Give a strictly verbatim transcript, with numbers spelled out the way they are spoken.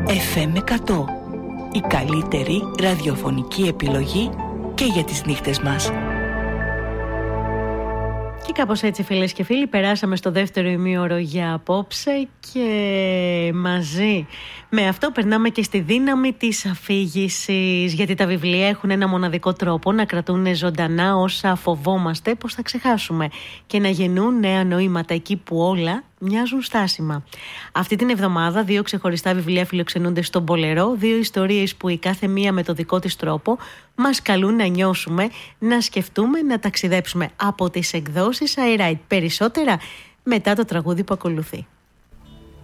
εφ εμ εκατό. Η καλύτερη ραδιοφωνική επιλογή και για τις νύχτες μας. Και κάπως έτσι, φίλες και φίλοι, περάσαμε στο δεύτερο ημίωρο για απόψε και μαζί με αυτό περνάμε και στη δύναμη της αφήγησης, γιατί τα βιβλία έχουν ένα μοναδικό τρόπο να κρατούν ζωντανά όσα φοβόμαστε πως θα ξεχάσουμε και να γεννούν νέα νοήματα εκεί που όλα μοιάζουν στάσιμα. Αυτή την εβδομάδα δύο ξεχωριστά βιβλία φιλοξενούνται στον Μπολερό, δύο ιστορίες που η κάθε μία με το δικό της τρόπο μας καλούν να νιώσουμε, να σκεφτούμε, να ταξιδέψουμε από τις εκδόσεις iWrite. Περισσότερα μετά το τραγούδι που ακολουθεί.